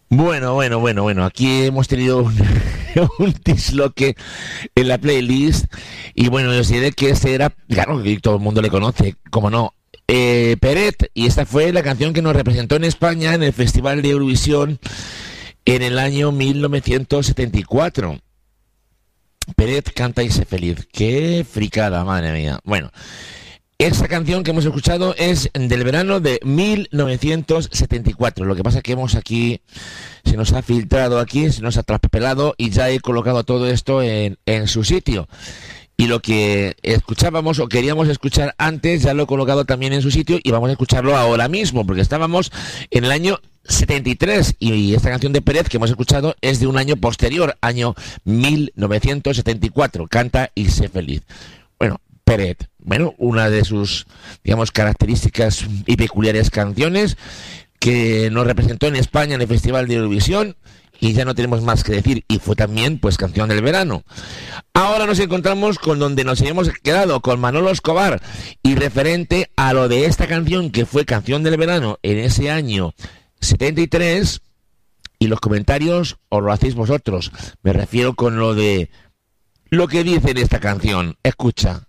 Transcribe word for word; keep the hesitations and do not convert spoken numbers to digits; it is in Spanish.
Bueno, bueno, bueno, bueno, aquí hemos tenido un, un disloque en la playlist y bueno, yo sé de que este era, claro, que todo el mundo le conoce, como no, eh, Peret, y esta fue la canción que nos representó en España en el Festival de Eurovisión en el año mil novecientos setenta y cuatro. Peret canta y sé feliz. Qué fricada, madre mía. Bueno, esta canción que hemos escuchado es del verano de mil novecientos setenta y cuatro. Lo que pasa es que hemos aquí, se nos ha filtrado aquí, se nos ha traspapelado y ya he colocado todo esto en, en su sitio. Y lo que escuchábamos o queríamos escuchar antes ya lo he colocado también en su sitio y vamos a escucharlo ahora mismo, porque estábamos en el año setenta y tres y esta canción de Peret que hemos escuchado es de un año posterior, año mil novecientos setenta y cuatro. Canta y sé feliz. Bueno, Peret, bueno, una de sus, digamos, características y peculiares canciones que nos representó en España en el Festival de Eurovisión y ya no tenemos más que decir, y fue también pues canción del verano. Ahora nos encontramos con donde nos habíamos quedado, con Manolo Escobar, y referente a lo de esta canción que fue canción del verano en ese año setenta y tres, y los comentarios os lo hacéis vosotros. Me refiero con lo de lo que dice en esta canción. Escucha.